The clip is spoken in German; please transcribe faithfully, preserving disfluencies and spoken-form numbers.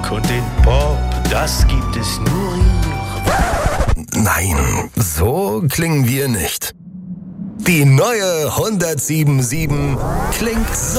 Rock und den Pop, das gibt es nur hier. Nein, so klingen wir nicht. Die neue hundertsieben Komma sieben klingt so.